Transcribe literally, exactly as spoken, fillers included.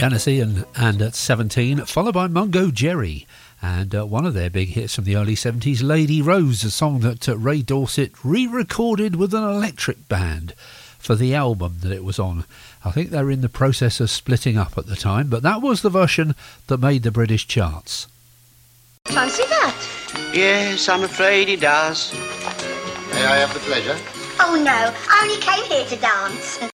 Tennessee and, and at seventeen, followed by Mungo Jerry. And uh, one of their big hits from the early seventies, Lady Rose, a song that uh, Ray Dorset re-recorded with an electric band for the album that it was on. I think they were in the process of splitting up at the time, but that was the version that made the British charts. Fancy that? Yes, I'm afraid he does. May I have the pleasure? Oh no, I only came here to dance.